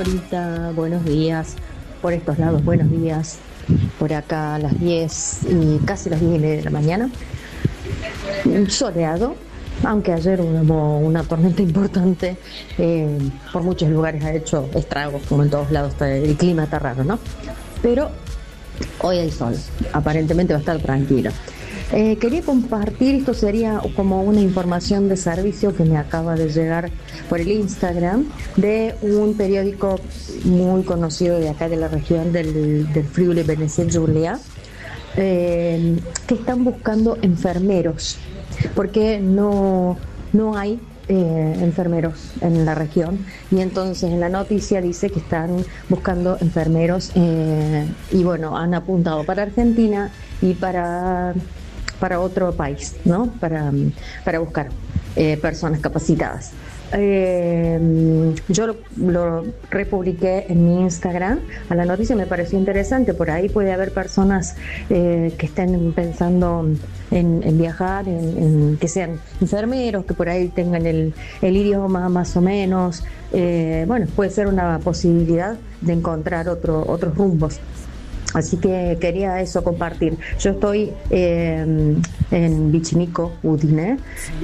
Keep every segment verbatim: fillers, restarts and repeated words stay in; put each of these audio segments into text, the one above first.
Norita, buenos días. Por estos lados, buenos días. Por acá a las diez y casi las diez y media de la mañana. Soleado, aunque ayer hubo una tormenta importante. Eh, por muchos lugares ha hecho estragos, como en todos lados. Está, el clima está raro, ¿no? Pero hoy hay sol. Aparentemente va a estar tranquilo. Eh, quería compartir, esto sería como una información de servicio que me acaba de llegar por el Instagram de un periódico muy conocido de acá de la región del, del Friuli Venezia Giulia, eh, que están buscando enfermeros, porque no, no hay eh, enfermeros en la región, y entonces en la noticia dice que están buscando enfermeros eh, y bueno, han apuntado para Argentina y para... para otro país, ¿no? Para, para buscar eh, personas capacitadas. Eh, yo lo, lo republiqué en mi Instagram. A la noticia me pareció interesante. Por ahí puede haber personas eh, que estén pensando en, en viajar, en, en que sean enfermeros, que por ahí tengan el, el idioma más o menos. Eh, bueno, puede ser una posibilidad de encontrar otro, otros rumbos. Así que quería eso compartir. Yo estoy eh, en Bichimico, Udine,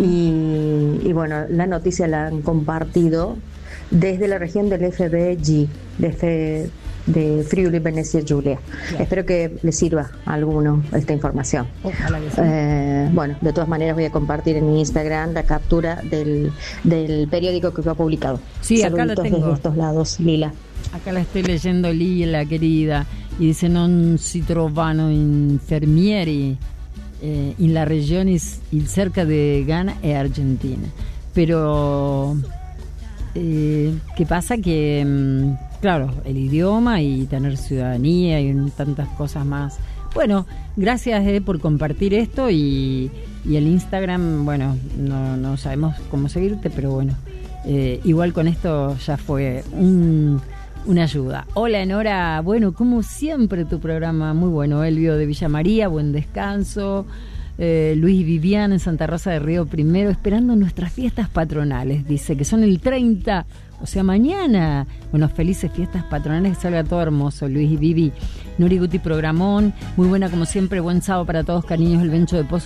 y, y bueno, la noticia la han compartido desde la región del F B G, de, de Friuli Venezia Giulia. Claro. Espero que les sirva a alguno esta información. Ojalá que sí. Eh, bueno, de todas maneras voy a compartir en mi Instagram la captura del, del periódico que fue publicado. Sí, acá la tengo. Desde estos lados, Lila. Acá la estoy leyendo, Lila, querida. Y dice: non si trovano infermieri eh, in la regione il cerca de Ghana e Argentina. Pero eh, ¿qué pasa? Que claro, el idioma y tener ciudadanía y tantas cosas más. Bueno, gracias eh, por compartir esto, y, y el Instagram, bueno, no, no sabemos cómo seguirte, pero bueno, eh, igual con esto ya fue un... una ayuda. Hola, Nora. Bueno, como siempre tu programa muy bueno. Elvio de Villa María, buen descanso. Eh, Luis y Viviana en Santa Rosa de Río Primero, esperando nuestras fiestas patronales. Dice que son el treinta, o sea, mañana. Bueno, felices fiestas patronales, que salga todo hermoso, Luis y Vivi. Nuri Guti programón, muy buena como siempre. Buen sábado para todos, cariños, el Bencho de Pozo.